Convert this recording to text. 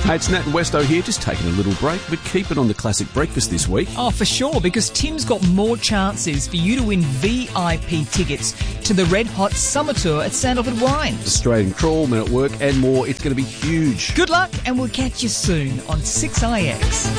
Hey, it's Nat and Westo here, just taking a little break, but keep it on the Classic Breakfast this week. Oh, for sure, because Tim's got more chances for you to win VIP tickets to the Red Hot Summer Tour at Sandalwood Wines. Australian Crawl, Men at Work and more. It's going to be huge. Good luck, and we'll catch you soon on 6IX.